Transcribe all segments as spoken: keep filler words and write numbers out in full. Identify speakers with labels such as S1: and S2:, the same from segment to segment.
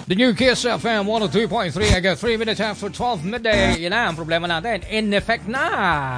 S1: The new Kiss F M one oh three point three. I got three minutes after twelve midday. Yan na ang problema natin. In effect na.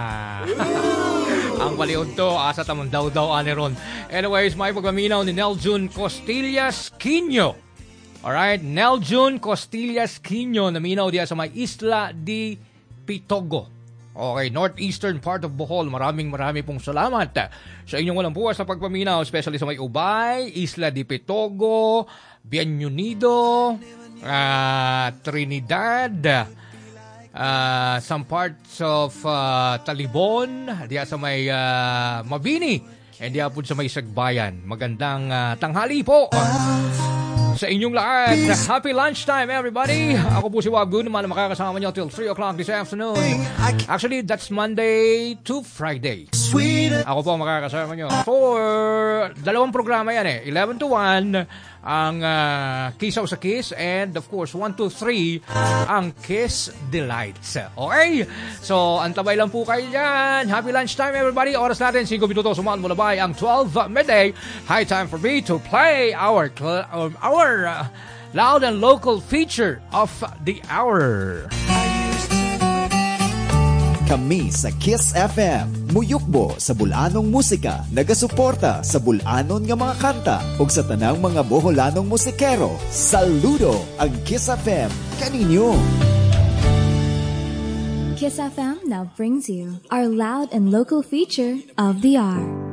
S1: Ang baliod to. Asa tamang daw-daw ani ron. Anyways, may pagpaminaw ni Neljun Costillas Quino. Alright, Neljun Costillas Quino naminaw diya sa may Isla di Pitogo. Okay, northeastern part of Bohol. Maraming maraming pong salamat sa inyong walang puwas na pagpaminaw, especially sa may Ubay, Isla di Pitogo, Bienvenido, uh, Trinidad, uh, some parts of uh, Talibon, diya sa may uh, Mabini, and diya po sa may Sagbayan. Magandang uh, tanghali po sa inyong lahat. Happy lunchtime, everybody. Ako po si Wab Gunaman na makakasama nyo till three o'clock this afternoon. Actually, that's Monday to Friday. Ako po makakasama nyo for dalawang programa yan eh. eleven to one ang uh, Kisaw sa Kiss, and of course one to three ang Kiss Delights. Okay? So, antabay lang po kayo dyan. Happy lunchtime, everybody. Oras natin, five minutos sumaan mula ba ang twelve midday. High time for me to play our um, our uh, loud and local feature of the hour.
S2: Kami sa Kiss F M, muyukbo sa bulanong musika, nagasuporta sa bulanon nga mga kanta ug sa tanang mga Boholanong musikero. Saludo ang Kiss F M kaninyo.
S3: Kiss F M now brings you our loud and local feature of the hour.